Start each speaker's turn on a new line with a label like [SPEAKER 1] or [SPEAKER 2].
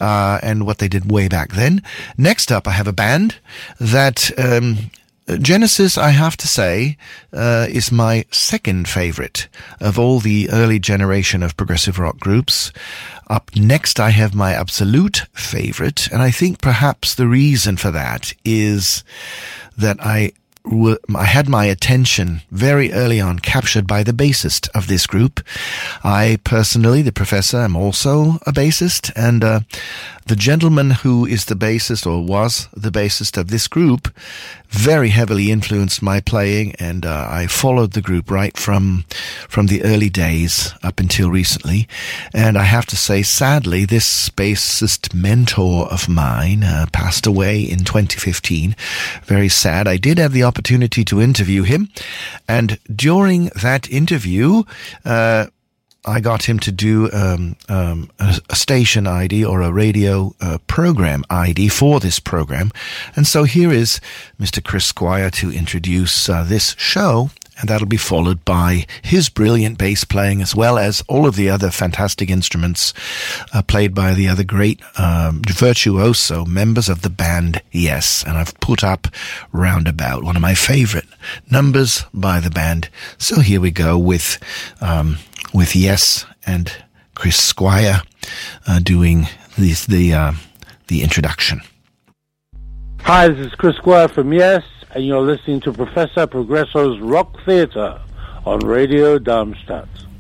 [SPEAKER 1] and what they did way back then. Next up, I have a band that Genesis, I have to say, is my second favorite of all the early generation of progressive rock groups. Up next, I have my absolute favorite, and I think perhaps the reason for that is that I had my attention very early on captured by the bassist of this group. I personally, the professor, am also a bassist, and the gentleman who is the bassist, or was the bassist of this group, very heavily influenced my playing, and I followed the group right from the early days up until recently. And I have to say, sadly, this bassist mentor of mine passed away in 2015. Very sad. I did have the opportunity to interview him, and during that interview, I got him to do a station ID or a radio program ID for this program. And so here is Mr. Chris Squire to introduce this show, and that'll be followed by his brilliant bass playing, as well as all of the other fantastic instruments played by the other great virtuoso members of the band Yes. And I've put up Roundabout, one of my favorite numbers by the band. So here we go with Yes and Chris Squire doing the introduction.
[SPEAKER 2] Hi, this is Chris Squire from Yes, and you're listening to Professor Progresso's Rock Theatre on Radio Darmstadt.